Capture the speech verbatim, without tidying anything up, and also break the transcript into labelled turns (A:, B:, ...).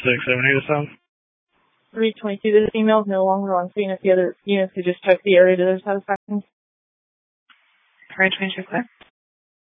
A: six seven eight south.
B: three twenty-two, this email is no longer on scene if the other units could just check the area to their satisfaction.
C: three twenty-two, clear.